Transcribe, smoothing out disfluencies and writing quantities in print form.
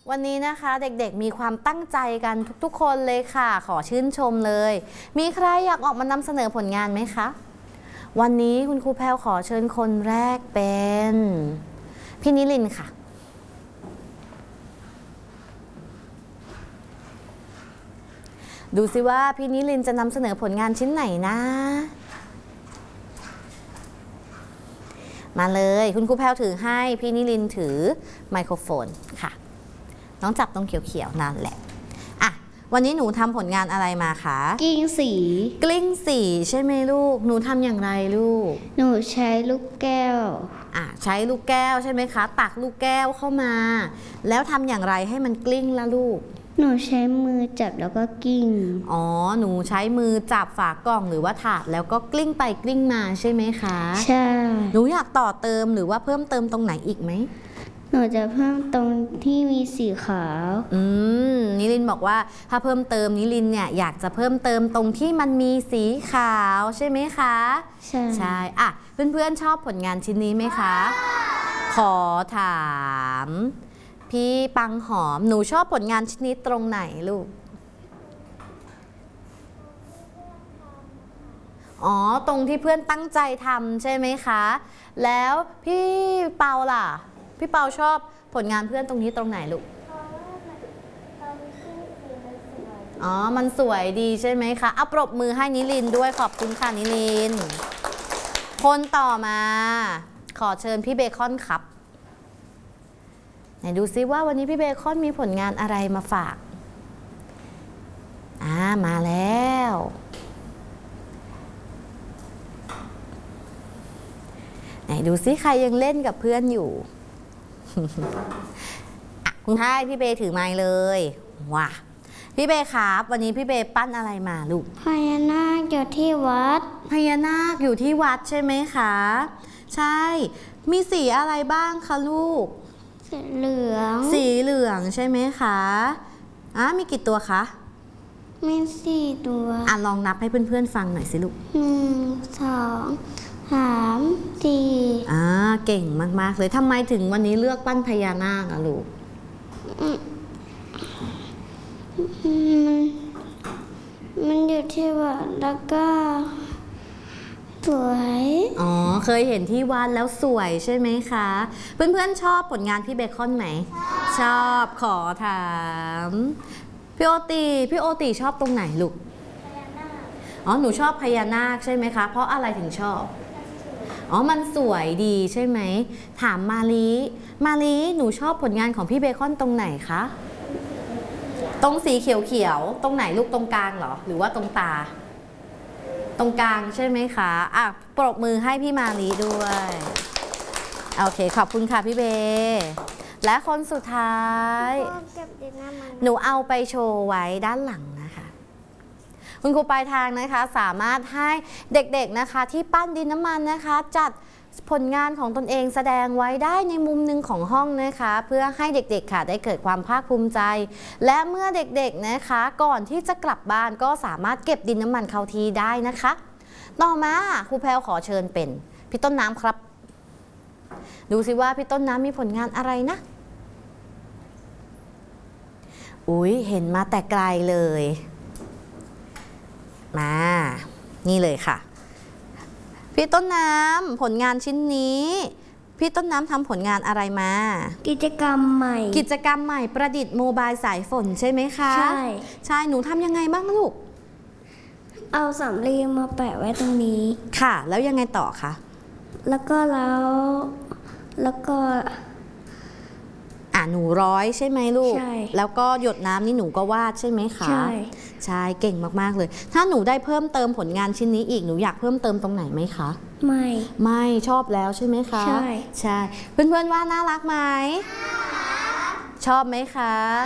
วันนี้นะคะเด็กๆมีความตั้งใจกันทุกๆคนเลยค่ะขอชื่นชมเลยมีใครอยากออกมานำเสนอผลงานไหมคะวันนี้คุณครูแพรวขอเชิญคนแรกเป็นพี่นิลินค่ะดูสิว่าพี่นิลินจะนำเสนอผลงานชิ้นไหนนะมาเลยคุณครูแพรวถือให้พี่นิลินถือไมโครโฟนค่ะน้องจับตรงเขียวๆนั่นแหละอ่ะวันนี้หนูทำผลงานอะไรมาคะกลิ้งสีกลิ้งสีใช่ไหมลูกหนูทำอย่างไรลูกหนูใช้ลูกแก้วใช้ลูกแก้วใช่ไหมคะตักลูกแก้วเข้ามาแล้วทำอย่างไรให้มันกลิ้งล่ะลูกหนูใช้มือจับแล้วก็กลิ้งอ๋อหนูใช้มือจับฝากล่องหรือว่าถาดแล้วก็กลิ้งไปกลิ้งมาใช่ไหมคะใช่หนูอยากต่อเติมหรือว่าเพิ่มเติมตรงไหนอีกไหมหนูจะเพิ่มตรงที่มีสีขาวนิลินบอกว่าถ้าเพิ่มเติมนิลินเนี่ยอยากจะเพิ่มเติมตรงที่มันมีสีขาวใช่ไหมคะใช่อ่ะเพื่อนๆชอบผลงานชิ้นนี้ไหมคะขอถามพี่ปังหอมหนูชอบผลงานชิ้นนี้ตรงไหนลูกอ๋อตรงที่เพื่อนตั้งใจทำใช่ไหมคะแล้วพี่เปาล่ะพี่เปาชอบผลงานเพื่อนตรงนี้ตรงไหนลูกอ๋อมันสวยดีใช่ไหมคะเอาปรบมือให้นิลินด้วยขอบคุณค่ะนิลินคนต่อมาขอเชิญพี่เบคอนครับไหนดูซิว่าวันนี้พี่เบคอนมีผลงานอะไรมาฝากมาแล้วไหนดูซิใครยังเล่นกับเพื่อนอยู่คุณให้พี่เบถือไม้เลยว้าพี่เบครับวันนี้พี่เบปั้นอะไรมาลูกพญานาคอยู่ที่วัดพญานาคอยู่ที่วัดใช่ไหมคะใช่มีสีอะไรบ้างคะลูกสีเหลืองใช่ไหมคะมีกี่ตัวคะมี4 ตัวลองนับให้เพื่อนๆฟังหน่อยสิลูก 1 2 3 4 เก่งมากๆเลยทำไมถึงวันนี้เลือกปั้นพญานาคอะลูกมันอยู่ที่วัดแล้วก็สวยเคยเห็นที่วัดแล้วสวยใช่ไหมคะเพื่อนๆชอบผลงานพี่เบคอนไหมชอบขอถามพี่โอตีชอบตรงไหนลูกพญานาคหนูชอบพญานาคใช่ไหมคะเพราะอะไรถึงชอบมันสวยดีใช่ไหมถามมาลีหนูชอบผลงานของพี่เบคอนตรงไหนคะตรงสีเขียวตรงไหนลูกตรงกลางเหรอหรือว่าตรงตาตรงกลางใช่ไหมคะปรบมือให้พี่มาลีด้วยโอเคขอบคุณค่ะพี่เบและคนสุดท้ายหนูเอาไปโชว์ไว้ด้านหลังนะคะคุณครูปลายทางนะคะสามารถให้เด็กๆนะคะที่ปั้นดินน้ำมันนะคะจัดผลงานของตนเองแสดงไว้ได้ในมุมหนึ่งของห้องนะคะเพื่อให้เด็กๆค่ะได้เกิดความภาคภูมิใจและเมื่อเด็กๆนะคะก่อนที่จะกลับบ้านก็สามารถเก็บดินน้ำมันเข้าที่ได้นะคะต่อมาครูแพรวขอเชิญเป็นพี่ต้นน้ำครับดูสิว่าพี่ต้นน้ำมีผลงานอะไรนะเห็นมาแต่ไกลเลยมานี่เลยค่ะพี่ต้นน้ำผลงานชิ้นนี้พี่ต้นน้ำทำผลงานอะไรมากิจกรรมใหม่ประดิษฐ์โมบายสายฝนใช่ไหมคะใช่หนูทำยังไงบ้างลูกเอาสำลีมาแปะไว้ตรงนี้ค่ะแล้วยังไงต่อคะแล้วก็หนูร้อยใช่ไหมลูกใช่แล้วก็หยดน้ำนี่หนูก็วาดใช่ไหมคะใช่เก่งมากๆเลยถ้าหนูได้เพิ่มเติมผลงานชิ้นนี้อีกหนูอยากเพิ่มเติมตรงไหนไหมคะไม่ชอบแล้วใช่ไหมคะใช่เพื่อนๆว่าน่ารักไหมชอบไหมคะ